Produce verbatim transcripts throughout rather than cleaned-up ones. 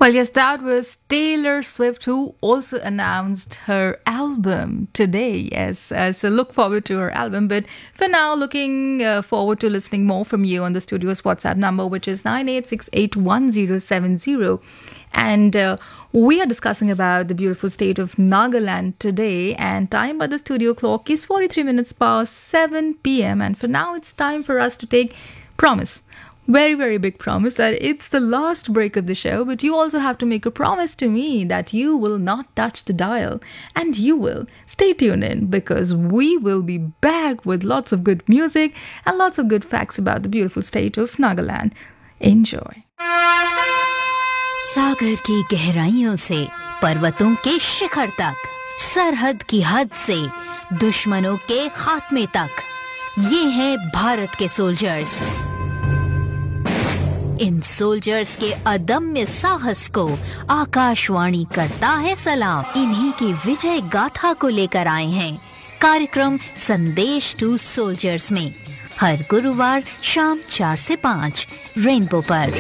Well, yes, that was Taylor Swift, who also announced her album today. Yes, uh, so look forward to her album. But for now, looking uh, forward to listening more from you on the studio's WhatsApp number, which is nine eight six eight one zero seven zero. And uh, we are discussing about the beautiful state of Nagaland today. And time by the studio clock is forty-three minutes past seven p.m. And for now, it's time for us to take promise. Very, very big promise that it's the last break of the show, but you also have to make a promise to me that you will not touch the dial, and you will. Stay tuned in, because we will be back with lots of good music and lots of good facts about the beautiful state of Nagaland. Enjoy. सागर की गहराइयों से पर्वतों के शिखर तक, सरहद की हद से दुश्मनों के खात्मे तक, ये हैं भारत के सोल्जर्स। इन सोल्जर्स के अदम्य साहस को आकाशवाणी करता है सलाम। इन्हीं की विजय गाथा को लेकर आए हैं कार्यक्रम संदेश टू सोल्जर्स में, हर गुरुवार शाम चार से पाँच रेनबो पर।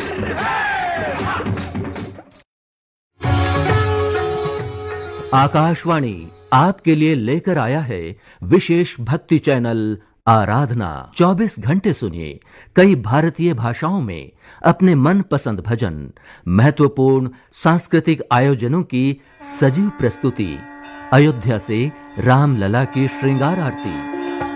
आकाशवाणी आपके लिए लेकर आया है विशेष भक्ति चैनल आराधना। चौबीस घंटे सुनिए कई भारतीय भाषाओं में अपने मनपसंद भजन, महत्वपूर्ण सांस्कृतिक आयोजनों की सजीव प्रस्तुति, अयोध्या से रामलला की श्रृंगार आरती,